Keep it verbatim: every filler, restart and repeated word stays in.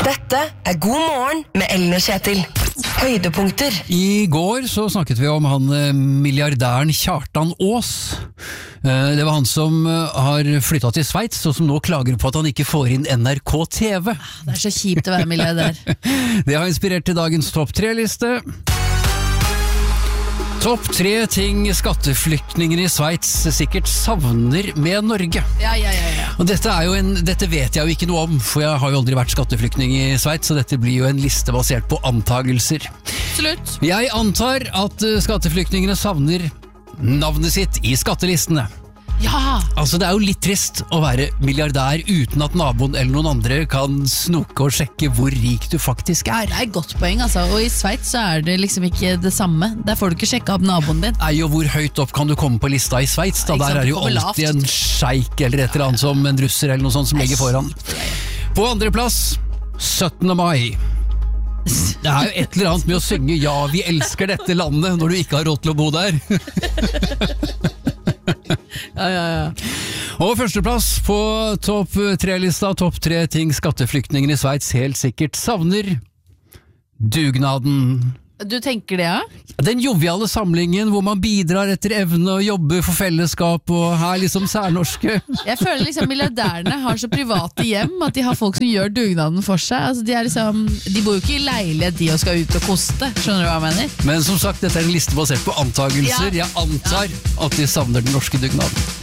Dette er God morgen med Ellen og Kjetil. Høydepunkter. I går så snakket vi om han eh, milliardæren Kjartan Aas. Eh, Det var han som eh, har flyttet til Sveits, og som nå klager på at han ikke får inn N R K T V. Det er så kjipt å være milliardær. Det har inspirert til dagens topp tre-liste. Topp tre ting skatteflyktninger i Sveits sikkert savner med Norge. Ja, ja, ja, ja. Og dette, er jo en, dette vet jeg jo ikke noe om, for jeg har jo aldri vært skatteflyktning i Sveits, så dette blir jo en liste basert på antagelser. Absolutt. Jeg antar at eh, skatteflyktningene savner navnet sitt i skattelistene. Ja! Altså, det er jo litt trist å være milliardær uten at naboen eller noen andre kan snoke og sjekke hvor rik du faktisk er. Det er et godt poeng, altså. Og i Sveits så er det liksom ikke det samme. Der får du ikke sjekke opp naboen din. Nei, og hvor høyt opp kan du komme på lista i Sveits? Da Ikke sant, der er det jo over alltid lavt. en sjeik eller et eller annet som en russer eller noe sånt som ligger foran. På andre plass, syttende mai. Det er jo et eller annet med å synge «Ja, vi elsker dette landet» når du ikke har råd til å bo der. Ja, ja, ja. Og førsteplass på topp tre-lista, topp tre ting skatteflyktningene i Sveits helt sikkert savner. Dugnaden. Du tenker det, ja? Den joviale samlingen hvor man bidrar etter evne og jobber for fellesskap og er liksom særnorske. Jeg føler liksom milliardærene har så private hjem at de har folk som gjør dugnaden for seg. Altså, de, er liksom, de bor jo ikke i leilighet de og skal ut og koste. Skjønner du hva jeg mener? Men som sagt, dette er en liste basert på antagelser. Ja. Jeg antar at de savner den norske dugnaden.